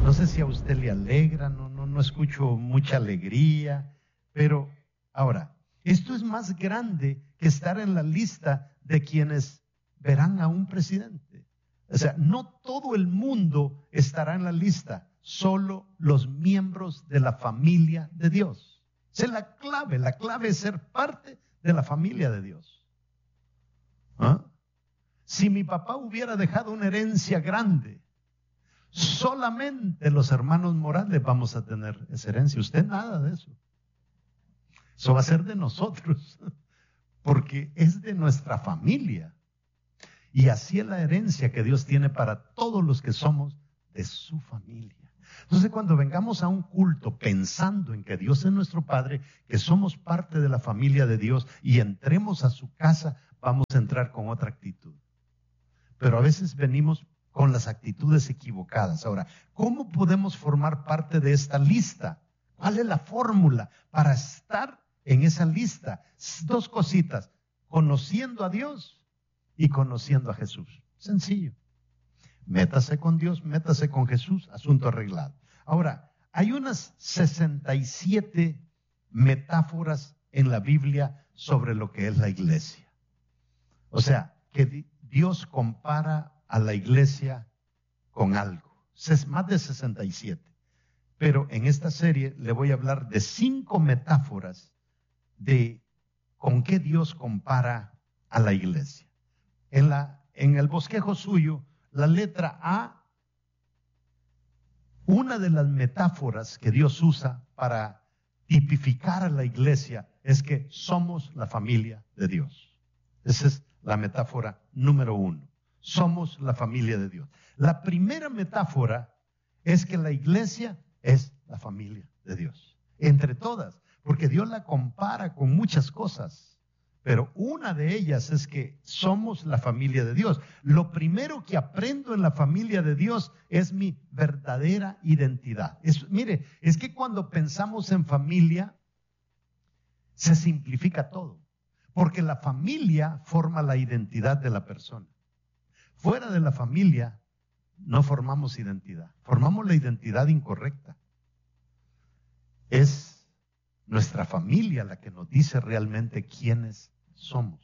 No sé si a usted le alegra, no escucho mucha alegría, pero ahora, esto es más grande que estar en la lista de quienes verán a un presidente. O sea, no todo el mundo estará en la lista, solo los miembros de la familia de Dios. Esa es la clave es ser parte de la familia de Dios. ¿Ah? Si mi papá hubiera dejado una herencia grande, solamente los hermanos Morales vamos a tener esa herencia. Usted nada de eso. Eso va a ser de nosotros, porque es de nuestra familia. Y así es la herencia que Dios tiene para todos los que somos de su familia. Entonces, cuando vengamos a un culto pensando en que Dios es nuestro Padre, que somos parte de la familia de Dios y entremos a su casa, vamos a entrar con otra actitud. Pero a veces venimos con las actitudes equivocadas. Ahora, ¿cómo podemos formar parte de esta lista? ¿Cuál es la fórmula para estar en esa lista? Dos cositas: conociendo a Dios y conociendo a Jesús. Sencillo. Métase con Dios, métase con Jesús, asunto arreglado. Ahora, hay unas 67 metáforas en la Biblia sobre lo que es la iglesia. O sea, que Dios compara a la iglesia con algo. Es más de 67. Pero en esta serie le voy a hablar de 5 metáforas de con qué Dios compara a la iglesia. En el bosquejo suyo, la letra A, una de las metáforas que Dios usa para tipificar a la iglesia es que somos la familia de Dios. Esa es la metáfora número 1. Somos la familia de Dios. La primera metáfora es que la iglesia es la familia de Dios. Entre todas, porque Dios la compara con muchas cosas. Pero una de ellas es que somos la familia de Dios. Lo primero que aprendo en la familia de Dios es mi verdadera identidad. Mire, es que cuando pensamos en familia, se simplifica todo. Porque la familia forma la identidad de la persona. Fuera de la familia, no formamos identidad. Formamos la identidad incorrecta. Es nuestra familia la que nos dice realmente quiénes somos.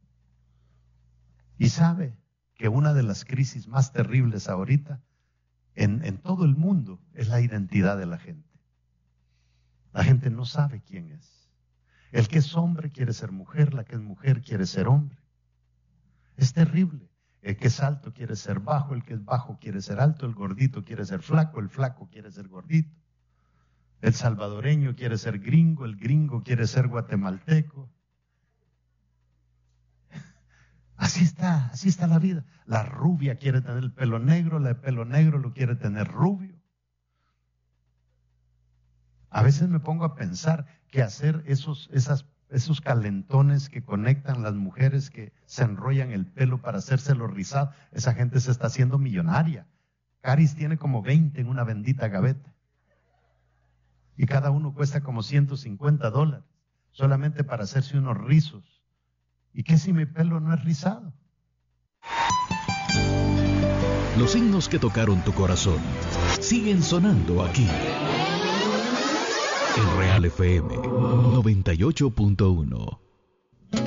Y sabe que una de las crisis más terribles ahorita en todo el mundo es la identidad de la gente. La gente no sabe quién es. El que es hombre quiere ser mujer, la que es mujer quiere ser hombre. Es terrible. El que es alto quiere ser bajo, el que es bajo quiere ser alto, el gordito quiere ser flaco, el flaco quiere ser gordito. El salvadoreño quiere ser gringo, el gringo quiere ser guatemalteco. Así está la vida. La rubia quiere tener el pelo negro, la de pelo negro lo quiere tener rubio. A veces me pongo a pensar que hacer esos calentones que conectan las mujeres que se enrollan el pelo para hacérselo rizado, esa gente se está haciendo millonaria. Caris tiene como 20 en una bendita gaveta. Y cada uno cuesta como $150 solamente para hacerse unos rizos. ¿Y qué si mi pelo no es rizado? Los signos que tocaron tu corazón siguen sonando aquí. En Real FM 98.1.